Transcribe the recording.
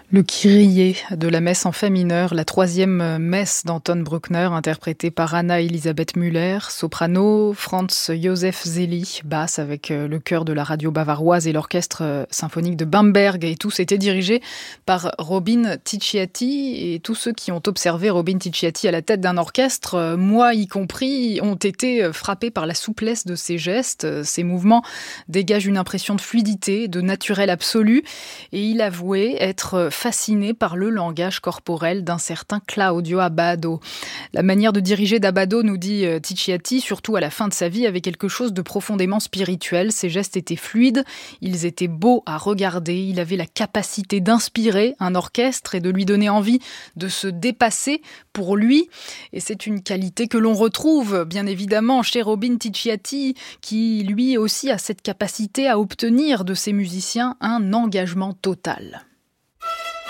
Le Kyrie de la messe en fa mineur, la troisième messe d'Anton Bruckner, interprétée par Anna Elisabeth Müller, soprano, Franz Josef Zeli, basse avec le chœur de la radio bavaroise et l'orchestre symphonique de Bamberg, et tous étaient dirigés par Robin Ticciati. Et tous ceux qui ont observé Robin Ticciati à la tête d'un orchestre, moi y compris, ont été frappés par la souplesse de ses gestes. Ses mouvements dégagent une impression de fluidité, de naturel absolu, et il avouait être fasciné par le langage corporel d'un certain Claudio Abbado. La manière de diriger d'Abbado, nous dit Ticciati, surtout à la fin de sa vie, avait quelque chose de profondément spirituel. Ses gestes étaient fluides, ils étaient beaux à regarder, il avait la capacité d'inspirer un orchestre et de lui donner envie de se dépasser pour lui. Et c'est une qualité que l'on retrouve bien évidemment chez Robin Ticciati, qui lui aussi a cette capacité à obtenir de ses musiciens un engagement total.